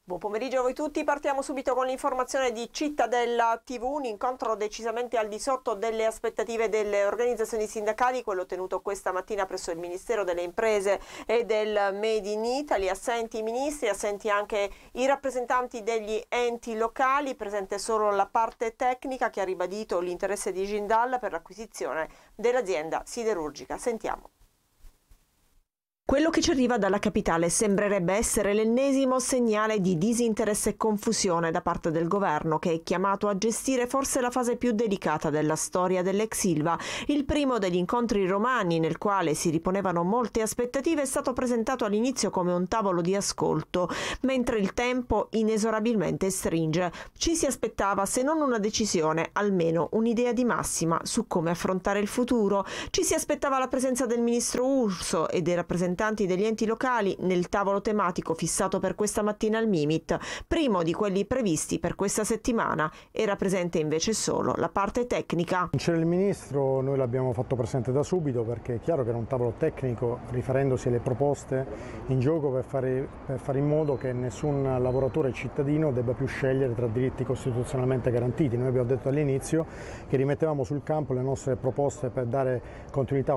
Buon pomeriggio a voi tutti, partiamo subito con l'informazione di Cittadella TV, un incontro decisamente al di sotto delle aspettative delle organizzazioni sindacali, quello tenuto questa mattina presso il Ministero delle Imprese e del Made in Italy, assenti i ministri, assenti anche i rappresentanti degli enti locali, presente solo la parte tecnica che ha ribadito l'interesse di Jindal per l'acquisizione dell'azienda siderurgica. Sentiamo. Quello che ci arriva dalla capitale sembrerebbe essere l'ennesimo segnale di disinteresse e confusione da parte del governo, che è chiamato a gestire forse la fase più delicata della storia dell'ex Ilva. Il primo degli incontri romani, nel quale si riponevano molte aspettative, è stato presentato all'inizio come un tavolo di ascolto, mentre il tempo inesorabilmente stringe. Ci si aspettava, se non una decisione, almeno un'idea di massima su come affrontare il futuro. Ci si aspettava la presenza del ministro Urso e dei rappresentanti degli enti locali nel tavolo tematico fissato per questa mattina al Mimit. Primo di quelli previsti per questa settimana era presente invece solo la parte tecnica. C'era il ministro, noi l'abbiamo fatto presente da subito perché è chiaro che era un tavolo tecnico riferendosi alle proposte in gioco per fare in modo che nessun lavoratore cittadino debba più scegliere tra diritti costituzionalmente garantiti. Noi abbiamo detto all'inizio che rimettevamo sul campo le nostre proposte per dare continuità